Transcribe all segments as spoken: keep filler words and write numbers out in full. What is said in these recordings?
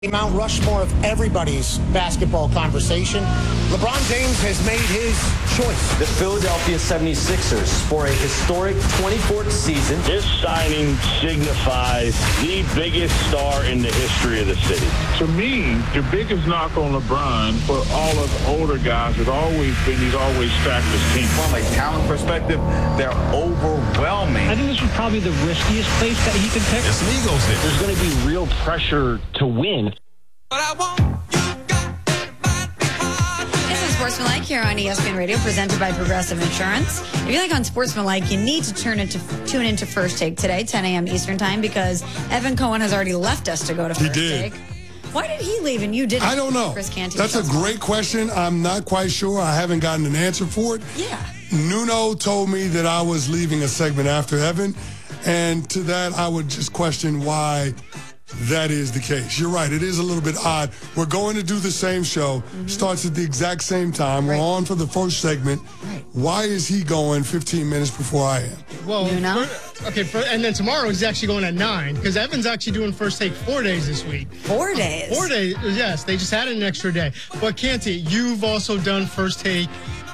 Mount Rushmore of everybody's basketball conversation. LeBron James has made his choice. The Philadelphia seventy-sixers for a historic twenty-fourth season. This signing signifies the biggest star in the history of the city. To me, the biggest knock on LeBron for all of the older guys has always been he's always stacked his team. From a talent perspective, they're overwhelming. I think this was probably the riskiest place that he could pick. There's some egos there. There's going to be real pressure to win. But I want you got that This is Sportsmanlike here on E S P N Radio, presented by Progressive Insurance. If you like on Sportsmanlike, you need to turn into tune into First Take today, ten a.m. Eastern Time, because Evan Cohen has already left us to go to First He did. Take. Why did he leave and you didn't? I don't know. Chris Canty. That's a great question. I'm not quite sure. I haven't gotten an answer for it. Yeah. Nuno told me that I was leaving a segment after Evan, and to that I would just question why that is the case. You're right. It is a little bit odd. We're going to do the same show. Mm-hmm. Starts at the exact same time. Right. We're on for the first segment. Right. Why is he going fifteen minutes before I am? Well, you know? for, okay, for, and then tomorrow he's actually going at nine because Evan's actually doing First Take four days this week. Four days? Four days, yes. They just added an extra day. But Canty, you've also done First Take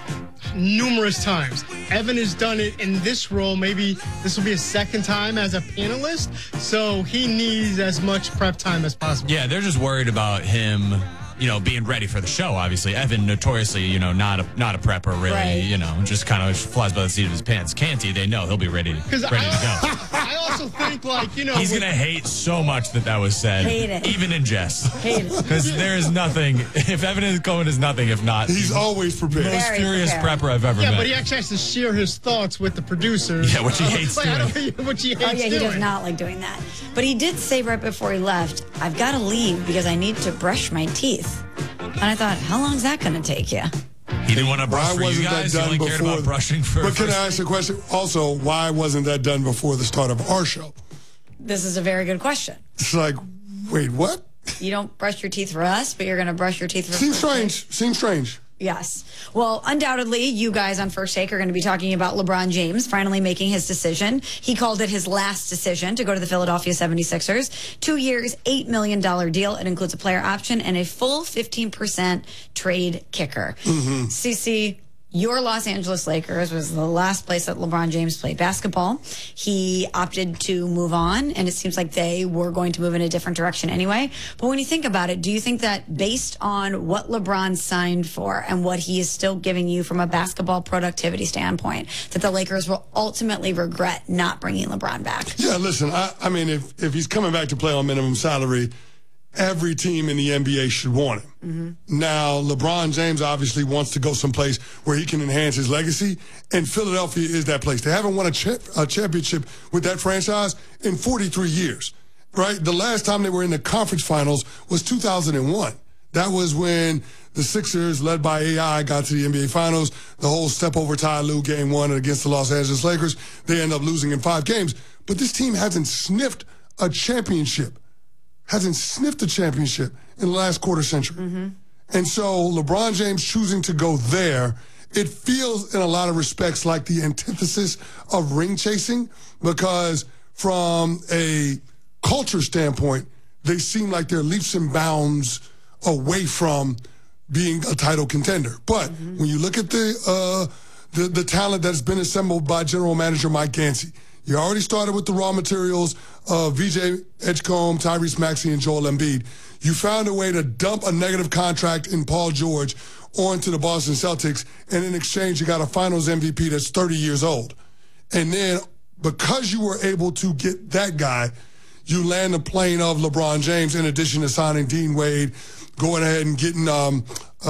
numerous times. Evan has done it in this role. Maybe this will be his second time as a panelist, so he needs as much prep time as possible. Yeah, they're just worried about him, you know, being ready for the show. Obviously, Evan notoriously, you know, not a not a prepper, really. Right. You know, just kind of flies by the seat of his pants. Canty, they know he'll be ready, ready I, to go. I also think, like, you know, he's gonna hate so much that that was said, hate it. even in jest. Hate it because there is nothing. If Evan is Cohen is nothing, if not, he's always prepared. Most Very furious prepared. prepper I've ever yeah, met. but he actually has to share his thoughts with the producers. Yeah, which he hates like, I doing. don't, which he hates Oh, yeah, he doing. does not like doing that. But he did say right before he left, I've got to leave because I need to brush my teeth. And I thought, how long is that going to take you? He didn't want to brush Why for you wasn't guys. that He done only cared before? about brushing for. But can first I ask a question? Also, why wasn't that done before the start of our show? This is a very good question. It's like, wait, what? You don't brush your teeth for us, but you're going to brush your teeth for Seems First Take? strange. Seems strange. Yes. Well, undoubtedly, you guys on First Take are going to be talking about LeBron James finally making his decision. He called it his last decision to go to the Philadelphia seventy-sixers. Two years, eight million dollars deal. It includes a player option and a full fifteen percent trade kicker. Mm-hmm. C C, your Los Angeles Lakers was the last place that LeBron James played basketball. He opted to move on, and it seems like they were going to move in a different direction anyway. But when you think about it, do you think that based on what LeBron signed for and what he is still giving you from a basketball productivity standpoint, that the Lakers will ultimately regret not bringing LeBron back? Yeah, listen, I, I mean, if, if he's coming back to play on minimum salary, every team in the N B A should want him. Mm-hmm. Now, LeBron James obviously wants to go someplace where he can enhance his legacy, and Philadelphia is that place. They haven't won a, cha- a championship with that franchise in forty-three years, right? The last time they were in the conference finals was two thousand one. That was when the Sixers, led by A I, got to the N B A Finals. The whole step over Ty Lue game one against the Los Angeles Lakers. They end up losing in five games. But this team hasn't sniffed a championship. Hasn't sniffed a championship in the last quarter century. Mm-hmm. And so LeBron James choosing to go there, it feels in a lot of respects like the antithesis of ring chasing, because from a culture standpoint, they seem like they're leaps and bounds away from being a title contender. But mm-hmm. when you look at the, uh, the the talent that's been assembled by general manager Mike Gansey, you already started with the raw materials of V J Edgecombe, Tyrese Maxey, and Joel Embiid. You found a way to dump a negative contract in Paul George onto the Boston Celtics, and in exchange, you got a finals M V P that's thirty years old. And then because you were able to get that guy, you land the plane of LeBron James, in addition to signing Dean Wade, going ahead and getting um,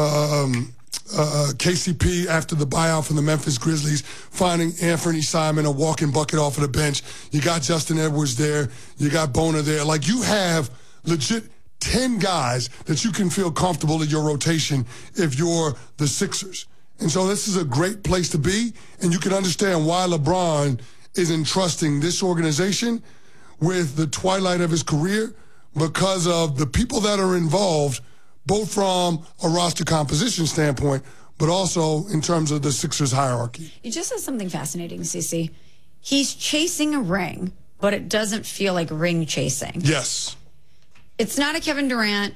um, uh, K C P after the buyout from the Memphis Grizzlies, finding Anthony Simon, a walking bucket off of the bench. You got Justin Edwards there. You got Bona there. Like, you have legit ten guys that you can feel comfortable in your rotation if you're the Sixers. And so this is a great place to be, and you can understand why LeBron is entrusting this organization with the twilight of his career, because of the people that are involved, both from a roster composition standpoint, but also in terms of the Sixers hierarchy. You just said something fascinating, Cece. He's chasing a ring, but it doesn't feel like ring chasing. Yes. It's not a Kevin Durant.